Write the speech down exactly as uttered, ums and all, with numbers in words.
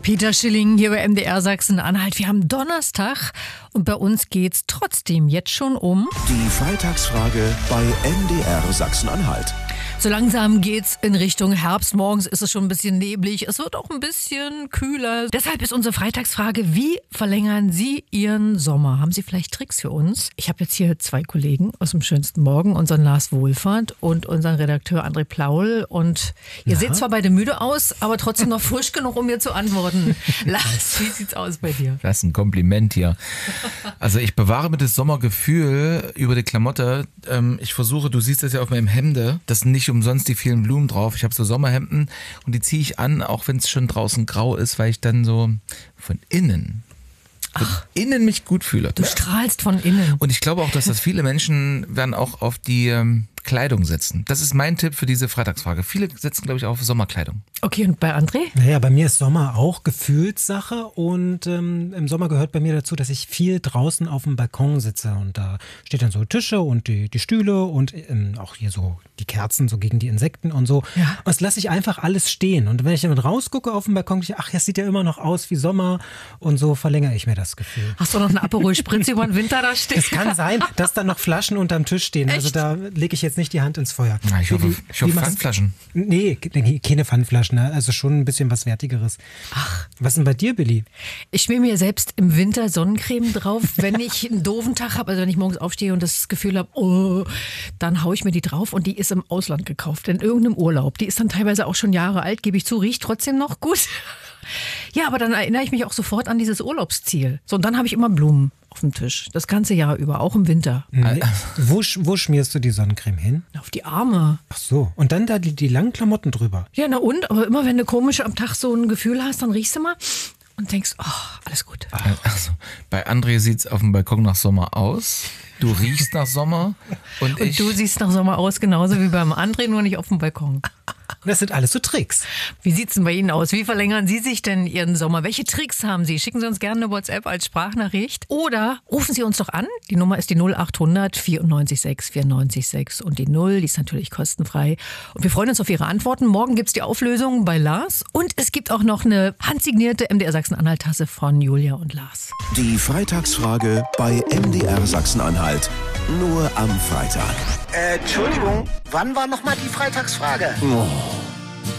Peter Schilling hier bei M D R Sachsen-Anhalt. Wir haben Donnerstag und bei uns geht's trotzdem jetzt schon um... Die Freitagsfrage bei M D R Sachsen-Anhalt. So langsam geht's in Richtung Herbst. Morgens ist es schon ein bisschen neblig. Es wird auch ein bisschen kühler. Deshalb ist unsere Freitagsfrage: Wie verlängern Sie Ihren Sommer? Haben Sie vielleicht Tricks für uns? Ich habe jetzt hier zwei Kollegen aus dem schönsten Morgen, unseren Lars Wohlfahrt und unseren Redakteur André Plaul. Und ihr ja. seht zwar beide müde aus, aber trotzdem noch frisch genug, um mir zu antworten. Lars, wie sieht's aus bei dir? Das ist ein Kompliment hier. Also ich bewahre mir das Sommergefühl über die Klamotte. Ich versuche, du siehst das ja auf meinem Hemde, das nicht umsonst die vielen Blumen drauf. Ich habe so Sommerhemden und die ziehe ich an, auch wenn es schon draußen grau ist, weil ich dann so von innen, von Ach, innen mich gut fühle. Du strahlst von innen. Und ich glaube auch, dass das viele Menschen werden auch auf die ähm, Kleidung setzen. Das ist mein Tipp für diese Freitagsfrage. Viele setzen, glaube ich, auf Sommerkleidung. Okay, und bei André? Naja, bei mir ist Sommer auch Gefühlssache und ähm, im Sommer gehört bei mir dazu, dass ich viel draußen auf dem Balkon sitze und da steht dann so Tische und die, die Stühle und ähm, auch hier so die Kerzen so gegen die Insekten und so. Ja. Und das lasse ich einfach alles stehen und wenn ich dann rausgucke auf dem Balkon, ich, ach, das sieht ja immer noch aus wie Sommer und so verlängere ich mir das Gefühl. Hast du noch einen Aperol Spritz über den Winter da stehen? Es kann sein, dass da noch Flaschen unterm Tisch stehen. Echt? Also da lege ich jetzt nicht die Hand ins Feuer. Na, ich hoffe, wie, ich hoffe Pfandflaschen. Nee, keine Pfandflaschen, also schon ein bisschen was Wertigeres. Ach. Was ist denn bei dir, Billy? Ich schmier mir selbst im Winter Sonnencreme drauf, wenn ich einen doofen Tag habe, also wenn ich morgens aufstehe und das Gefühl habe, oh, dann haue ich mir die drauf und die ist im Ausland gekauft, in irgendeinem Urlaub. Die ist dann teilweise auch schon Jahre alt, gebe ich zu, riecht trotzdem noch gut. Ja, aber dann erinnere ich mich auch sofort an dieses Urlaubsziel. So, und dann habe ich immer Blumen auf dem Tisch. Das ganze Jahr über, auch im Winter. Nee. Wo, wo schmierst du die Sonnencreme hin? Auf die Arme. Ach so. Und dann da die, die langen Klamotten drüber. Ja, na und? Aber immer wenn du komisch am Tag so ein Gefühl hast, dann riechst du mal und denkst, oh, alles gut. Also, bei André sieht es auf dem Balkon nach Sommer aus. Du riechst nach Sommer. Und, und ich du siehst nach Sommer aus, genauso wie beim André, nur nicht auf dem Balkon. Das sind alles so Tricks. Wie sieht es denn bei Ihnen aus? Wie verlängern Sie sich denn Ihren Sommer? Welche Tricks haben Sie? Schicken Sie uns gerne eine WhatsApp als Sprachnachricht oder rufen Sie uns doch an. Die Nummer ist die null acht hundert vierundneunzig sechs vierundneunzig sechs und die null, die ist natürlich kostenfrei. Und wir freuen uns auf Ihre Antworten. Morgen gibt es die Auflösung bei Lars und es gibt auch noch eine handsignierte M D R Sachsen-Anhalt-Tasse von Julia und Lars. Die Freitagsfrage bei M D R Sachsen-Anhalt. Nur am Freitag. Äh, Entschuldigung, wann war nochmal die Freitagsfrage? Oh.